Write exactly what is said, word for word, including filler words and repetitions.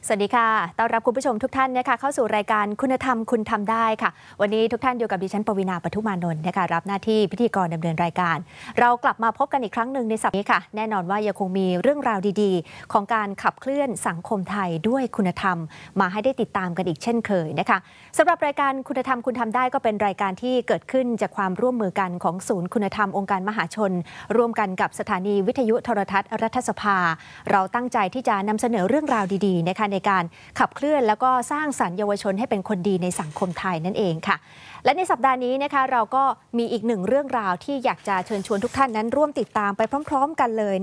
สวัสดีค่ะต้อนรับคุณผู้ชมทุกท่านนะคะเข้าสู่รายการคุณธรรมคุณทำได้ค่ะวันนี้ทุกท่านอยู่กับดิฉันปวีณา ปทุมานนท์นะคะรับหน้าที่พิธีกรดำเนินรายการเรากลับมาพบกันอีกครั้งหนึ่งในสัปดาห์นี้ค่ะแน่นอนว่ายังคงมีเรื่องราวดีๆของการขับเคลื่อนสังคมไทยด้วยคุณธรรมมาให้ได้ติดตามกันอีกเช่นเคยนะคะสำหรับรายการคุณธรรมคุณทำได้ก็เป็นรายการที่เกิดขึ้นจากความร่วมมือกันของศูนย์คุณธรรมองค์การมหาชนร่วมกันกับสถานีวิทยุโทรทัศน์รัฐสภาเราตั้งใจที่จะนำเสนอเรื่องราวดีๆนะคะในการขับเคลื่อนแล้วก็สร้างสรรค์เยาวชนให้เป็นคนดีในสังคมไทยนั่นเองค่ะและในสัปดาห์นี้นะคะเราก็มีอีกหนึ่งเรื่องราวที่อยากจะเชิญชวนทุกท่านนั้นร่วมติดตามไปพร้อมๆกันเลย